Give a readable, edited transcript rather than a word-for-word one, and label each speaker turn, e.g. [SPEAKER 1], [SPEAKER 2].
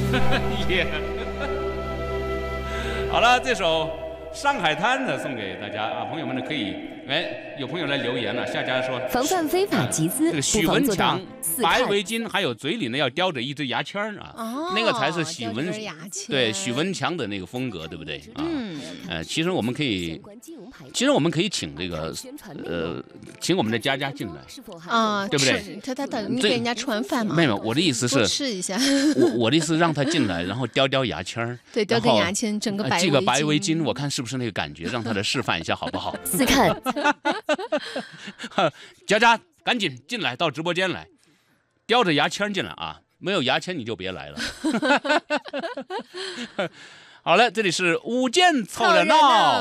[SPEAKER 1] 耶。好了，这首《上海滩》呢送给大家啊，朋友们呢可以，有朋友来留言了，夏家说
[SPEAKER 2] 防范非法集资，
[SPEAKER 1] 这个许文强
[SPEAKER 2] 4
[SPEAKER 1] 白围巾，还有嘴里呢要叼着一支牙签啊，那个才是许文强的那个风格，对不对啊？其实我们可以请这个请我们的佳佳进来啊，对不对？
[SPEAKER 3] 他等你给人家吃完饭嘛？
[SPEAKER 1] 没有，我的意思是
[SPEAKER 3] 试一下。
[SPEAKER 1] 我的意思让他进来，然后叼牙签
[SPEAKER 3] 对，叼根牙签，整个
[SPEAKER 1] 系个白围巾，我看是不是那个感觉，让他来示范一下好不好？
[SPEAKER 2] 试看。
[SPEAKER 1] 佳佳，赶紧进来，到直播间来，叼着牙签进来啊！没有牙签你就别来了。好了，这里是午间凑热闹。